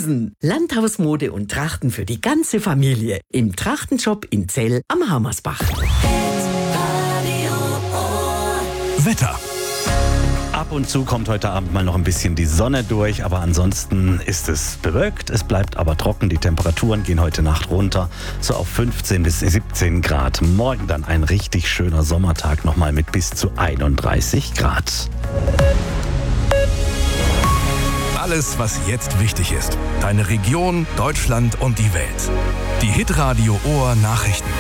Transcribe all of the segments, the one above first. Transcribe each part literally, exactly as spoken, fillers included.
Hosen. Landhausmode und Trachten für die ganze Familie. Im Trachtenshop in Zell am Hammersbach. Wetter. Ab und zu kommt heute Abend mal noch ein bisschen die Sonne durch, aber ansonsten ist es bewölkt. Es bleibt aber trocken. Die Temperaturen gehen heute Nacht runter, so auf fünfzehn bis siebzehn Grad. Morgen dann ein richtig schöner Sommertag nochmal mit bis zu einunddreißig Grad. Alles, was jetzt wichtig ist. Deine Region, Deutschland und die Welt. Die Hitradio Ohr Nachrichten.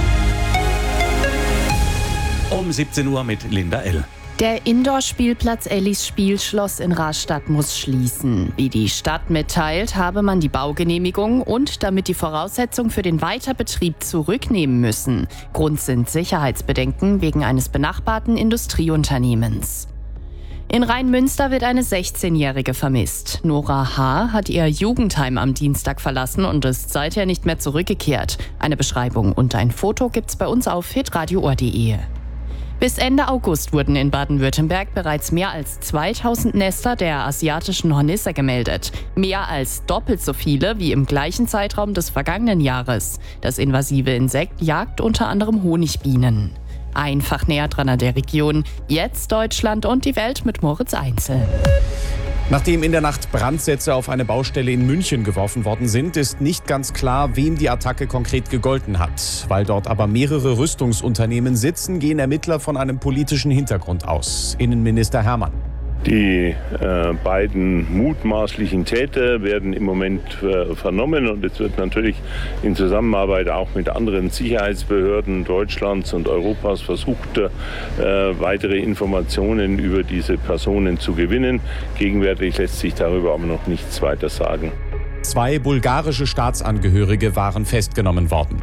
Um siebzehn Uhr mit Linda L. Der Indoor-Spielplatz Ellis Spielschloss in Rastatt muss schließen. Wie die Stadt mitteilt, habe man die Baugenehmigung und damit die Voraussetzung für den Weiterbetrieb zurücknehmen müssen. Grund sind Sicherheitsbedenken wegen eines benachbarten Industrieunternehmens. In Rheinmünster wird eine sechzehnjährige vermisst. Nora H. hat ihr Jugendheim am Dienstag verlassen und ist seither nicht mehr zurückgekehrt. Eine Beschreibung und ein Foto gibt's bei uns auf hitradio ohr punkt de. Bis Ende August wurden in Baden-Württemberg bereits mehr als zweitausend Nester der asiatischen Hornisse gemeldet. Mehr als doppelt so viele wie im gleichen Zeitraum des vergangenen Jahres. Das invasive Insekt jagt unter anderem Honigbienen. Einfach näher dran an der Region. Jetzt Deutschland und die Welt mit Moritz Einzel. Nachdem in der Nacht Brandsätze auf eine Baustelle in München geworfen worden sind, ist nicht ganz klar, wem die Attacke konkret gegolten hat. Weil dort aber mehrere Rüstungsunternehmen sitzen, gehen Ermittler von einem politischen Hintergrund aus. Innenminister Hermann. Die äh, beiden mutmaßlichen Täter werden im Moment äh, vernommen und es wird natürlich in Zusammenarbeit auch mit anderen Sicherheitsbehörden Deutschlands und Europas versucht, äh, weitere Informationen über diese Personen zu gewinnen. Gegenwärtig lässt sich darüber aber noch nichts weiter sagen. Zwei bulgarische Staatsangehörige waren festgenommen worden.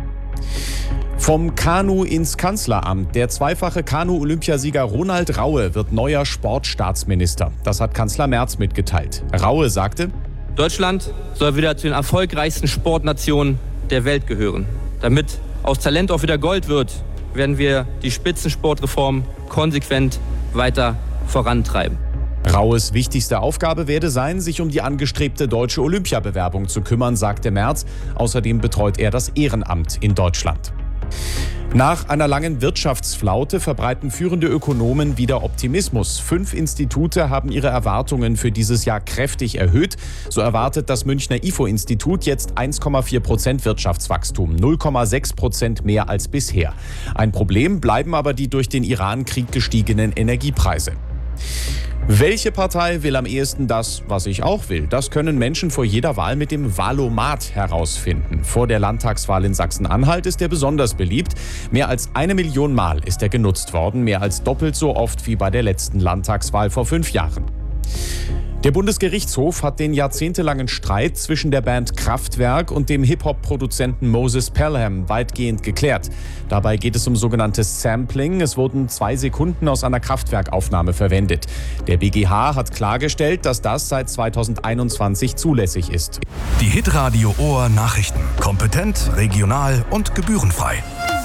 Vom Kanu ins Kanzleramt. Der zweifache Kanu-Olympiasieger Ronald Raue wird neuer Sportstaatsminister. Das hat Kanzler Merz mitgeteilt. Raue sagte: Deutschland soll wieder zu den erfolgreichsten Sportnationen der Welt gehören. Damit aus Talent auch wieder Gold wird, werden wir die Spitzensportreform konsequent weiter vorantreiben. Raues wichtigste Aufgabe werde sein, sich um die angestrebte deutsche Olympiabewerbung zu kümmern, sagte Merz. Außerdem betreut er das Ehrenamt in Deutschland. Nach einer langen Wirtschaftsflaute verbreiten führende Ökonomen wieder Optimismus. Fünf Institute haben ihre Erwartungen für dieses Jahr kräftig erhöht. So erwartet das Münchner I F O-Institut jetzt eins Komma vier Prozent Wirtschaftswachstum, null Komma sechs Prozent mehr als bisher. Ein Problem bleiben aber die durch den Iran-Krieg gestiegenen Energiepreise. Welche Partei will am ehesten das, was ich auch will? Das können Menschen vor jeder Wahl mit dem Wahlomat herausfinden. Vor der Landtagswahl in Sachsen-Anhalt ist er besonders beliebt. Mehr als eine Million Mal ist er genutzt worden, mehr als doppelt so oft wie bei der letzten Landtagswahl vor fünf Jahren. Der Bundesgerichtshof hat den jahrzehntelangen Streit zwischen der Band Kraftwerk und dem Hip-Hop-Produzenten Moses Pelham weitgehend geklärt. Dabei geht es um sogenanntes Sampling. Es wurden zwei Sekunden aus einer Kraftwerkaufnahme verwendet. Der B G H hat klargestellt, dass das seit zweitausendeinundzwanzig zulässig ist. Die Hitradio Ohr Nachrichten. Kompetent, regional und gebührenfrei.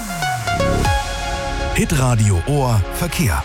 Hitradio Ohr Verkehr.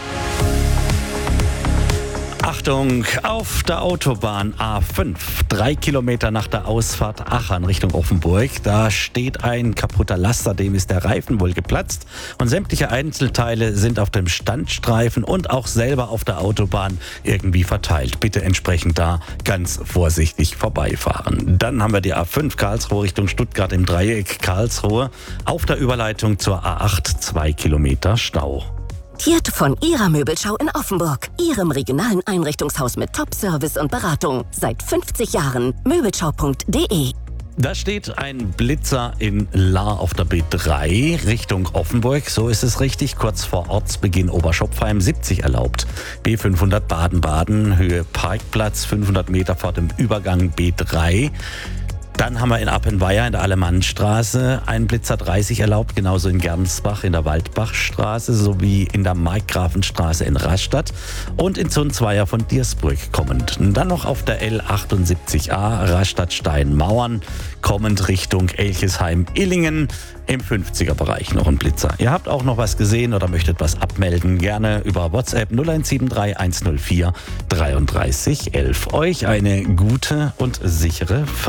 Achtung, auf der Autobahn A fünf, drei Kilometer nach der Ausfahrt Achern Richtung Offenburg. Da steht ein kaputter Laster, dem ist der Reifen wohl geplatzt. Und sämtliche Einzelteile sind auf dem Standstreifen und auch selber auf der Autobahn irgendwie verteilt. Bitte entsprechend da ganz vorsichtig vorbeifahren. Dann haben wir die A fünf Karlsruhe Richtung Stuttgart im Dreieck Karlsruhe. Auf der Überleitung zur A acht, zwei Kilometer Stau. Präsentiert von Ihrer Möbelschau in Offenburg, Ihrem regionalen Einrichtungshaus mit Top-Service und Beratung. Seit fünfzig Jahren. Möbelschau punkt de. Da steht ein Blitzer in Lahr auf der B drei Richtung Offenburg. So ist es richtig, kurz vor Ortsbeginn Oberschopfheim, siebzig erlaubt. B fünfhundert Baden-Baden, Höhe Parkplatz, fünfhundert Meter vor dem Übergang B drei. Dann haben wir in Appenweier in der Alemannstraße einen Blitzer dreißig erlaubt, genauso in Gernsbach in der Waldbachstraße sowie in der Markgrafenstraße in Rastatt und in Zunzweier von Diersbrück kommend. Und dann noch auf der L achtundsiebzig A Rastatt-Steinmauern kommend Richtung Elchesheim-Illingen im fünfziger Bereich noch ein Blitzer. Ihr habt auch noch was gesehen oder möchtet was abmelden, gerne über WhatsApp null eins sieben drei eins null vier drei drei eins eins. Euch eine gute und sichere Fahrt.